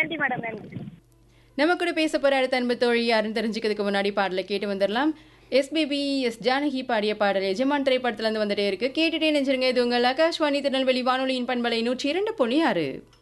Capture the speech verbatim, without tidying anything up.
நன்றி மேடம் நன்றி. நம்ம கூட பேச போற அடுத்த அன்பு தோழி யாருன்னு தெரிஞ்சுக்கிறதுக்கு முன்னாடி பாடலை கேட்டு வந்துடலாம். எஸ்பிபி எஸ் ஜானகி பாடிய பாடல் எஜமான் திரைப்படத்துல இருந்து வந்துட்டே இருக்கு. கேட்டுட்டே நினைச்சிருங்க. இது உங்கள் ஆகாஷ்வாணி திருநெல்வேலி வானொலியின் பண்பலை நூற்றி இரண்டு புள்ளி ஆறு.